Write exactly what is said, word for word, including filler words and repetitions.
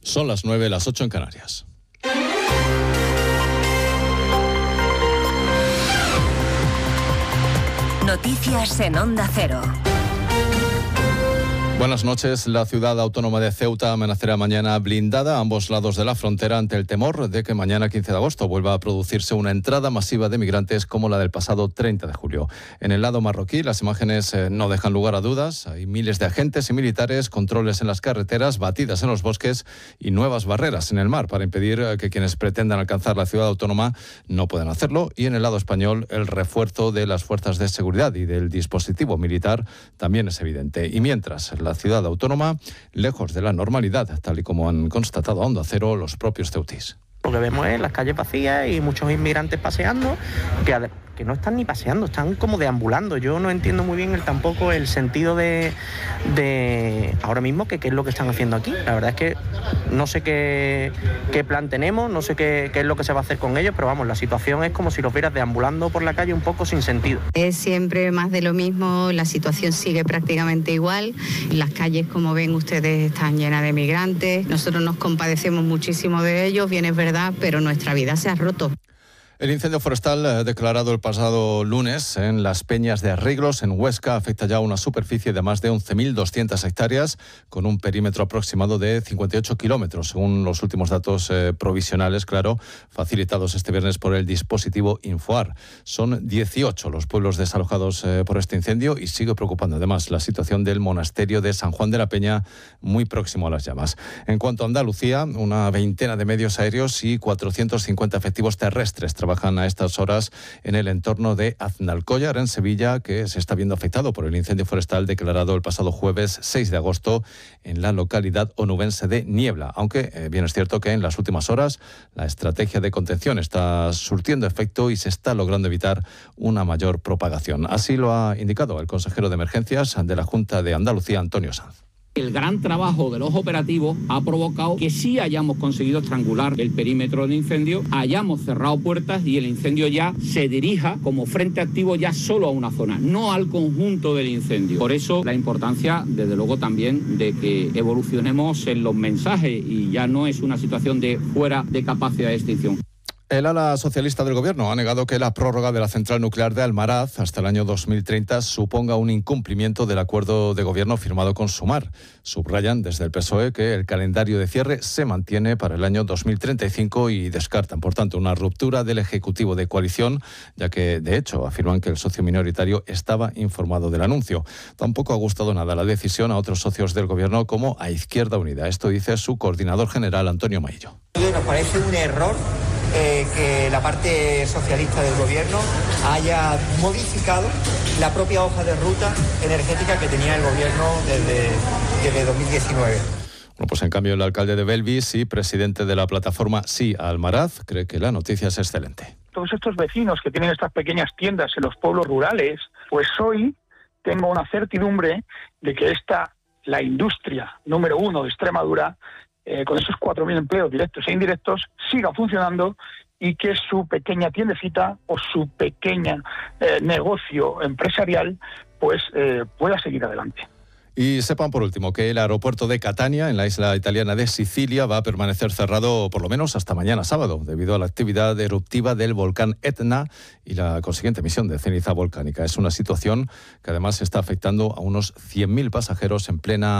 Son las nueve, las ocho en Canarias. Noticias en Onda Cero. Buenas noches. La ciudad autónoma de Ceuta amanecerá mañana blindada a ambos lados de la frontera ante el temor de que mañana quince de agosto vuelva a producirse una entrada masiva de migrantes como la del pasado treinta de julio. En el lado marroquí las imágenes eh, no dejan lugar a dudas. Hay miles de agentes y militares, controles en las carreteras, batidas en los bosques y nuevas barreras en el mar para impedir eh, que quienes pretendan alcanzar la ciudad autónoma no puedan hacerlo. Y en el lado español el refuerzo de las fuerzas de seguridad y del dispositivo militar también es evidente. Y mientras la ciudad autónoma, lejos de la normalidad, tal y como han constatado a Onda Cero los propios ceutís. Lo que vemos es las calles vacías y muchos inmigrantes paseando, que, que no están ni paseando, están como deambulando. Yo no entiendo muy bien el, tampoco el sentido de, de ahora mismo que qué es lo que están haciendo aquí. La verdad es que no sé qué, qué plan tenemos, no sé qué, qué es lo que se va a hacer con ellos, pero vamos, la situación es como si los vieras deambulando por la calle un poco sin sentido. Es siempre más de lo mismo, la situación sigue prácticamente igual. Las calles, como ven ustedes, están llenas de migrantes. Nosotros nos compadecemos muchísimo de ellos, bien es verdad, pero nuestra vida se ha roto. El incendio forestal eh, declarado el pasado lunes en las Peñas de Arreglos, en Huesca, afecta ya una superficie de más de once mil doscientas hectáreas, con un perímetro aproximado de cincuenta y ocho kilómetros, según los últimos datos eh, provisionales, claro, facilitados este viernes por el dispositivo Infoar. Son dieciocho los pueblos desalojados eh, por este incendio y sigue preocupando además la situación del monasterio de San Juan de la Peña, muy próximo a las llamas. En cuanto a Andalucía, una veintena de medios aéreos y cuatrocientos cincuenta efectivos terrestres trabajan a estas horas en el entorno de Aznalcóllar, en Sevilla, que se está viendo afectado por el incendio forestal declarado el pasado jueves seis de agosto en la localidad onubense de Niebla. Aunque eh, bien es cierto que en las últimas horas la estrategia de contención está surtiendo efecto y se está logrando evitar una mayor propagación. Así lo ha indicado el consejero de Emergencias de la Junta de Andalucía, Antonio Sanz. El gran trabajo de los operativos ha provocado que sí hayamos conseguido estrangular el perímetro de incendio, hayamos cerrado puertas y el incendio ya se dirija como frente activo ya solo a una zona, no al conjunto del incendio. Por eso la importancia, desde luego, también de que evolucionemos en los mensajes y ya no es una situación de fuera de capacidad de extinción. El ala socialista del Gobierno ha negado que la prórroga de la central nuclear de Almaraz hasta el año dos mil treinta suponga un incumplimiento del acuerdo de Gobierno firmado con Sumar. Subrayan desde el P S O E que el calendario de cierre se mantiene para el año dos mil treinta y cinco y descartan, por tanto, una ruptura del Ejecutivo de coalición, ya que, de hecho, afirman que el socio minoritario estaba informado del anuncio. Tampoco ha gustado nada la decisión a otros socios del Gobierno, como a Izquierda Unida. Esto dice su coordinador general, Antonio Maillo. Nos parece un error Eh, que la parte socialista del gobierno haya modificado la propia hoja de ruta energética que tenía el gobierno desde, desde dos mil diecinueve. Bueno, pues en cambio el alcalde de Belvis y presidente de la plataforma Sí a Almaraz cree que la noticia es excelente. Todos estos vecinos que tienen estas pequeñas tiendas en los pueblos rurales, pues hoy tengo una certidumbre de que esta, la industria número uno de Extremadura, Eh, con esos cuatro mil empleos directos e indirectos, siga funcionando y que su pequeña tiendecita o su pequeña eh, negocio empresarial pues eh, pueda seguir adelante. Y sepan por último que el aeropuerto de Catania, en la isla italiana de Sicilia, va a permanecer cerrado por lo menos hasta mañana sábado, debido a la actividad eruptiva del volcán Etna y la consiguiente emisión de ceniza volcánica. Es una situación que además está afectando a unos cien mil pasajeros en plena